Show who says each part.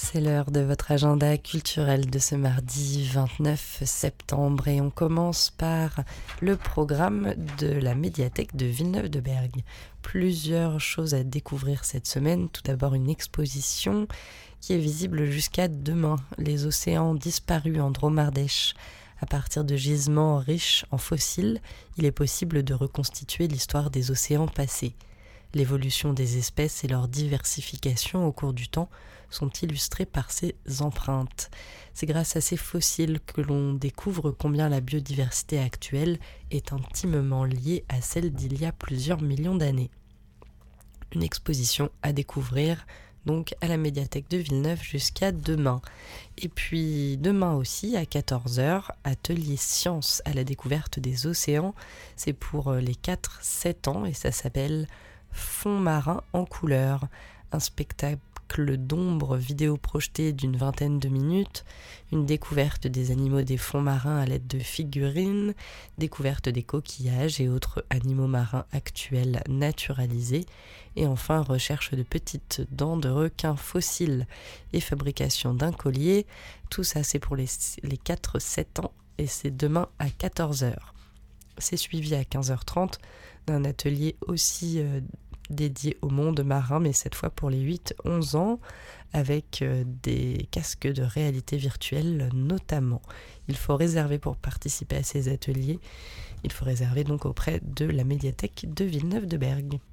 Speaker 1: C'est l'heure de votre agenda culturel de ce mardi 29 septembre et on commence par le programme de la médiathèque de Villeneuve-de-Berg. Plusieurs choses à découvrir cette semaine. Tout d'abord une exposition qui est visible jusqu'à demain. Les océans disparus en Dromardèche. À partir de gisements riches en fossiles, il est possible de reconstituer l'histoire des océans passés. L'évolution des espèces et leur diversification au cours du temps sont illustrées par ces empreintes. C'est grâce à ces fossiles que l'on découvre combien la biodiversité actuelle est intimement liée à celle d'il y a plusieurs millions d'années. Une exposition à découvrir donc à la médiathèque de Villeneuve jusqu'à demain. Et puis demain aussi à 14h, atelier sciences à la découverte des océans. C'est pour les 4-7 ans et ça s'appelle Fond marin en couleurs, un spectacle d'ombre vidéo projeté d'une vingtaine de minutes, une découverte des animaux des fonds marins à l'aide de figurines, découverte des coquillages et autres animaux marins actuels naturalisés, et enfin recherche de petites dents de requins fossiles et fabrication d'un collier. Tout ça c'est pour les 4-7 ans et c'est demain à 14h. C'est suivi à 15h30 d'un atelier aussi dédié au monde marin, mais cette fois pour les 8-11 ans, avec des casques de réalité virtuelle notamment. Il faut réserver pour participer à ces ateliers. Il faut réserver donc auprès de la médiathèque de Villeneuve-de-Berg.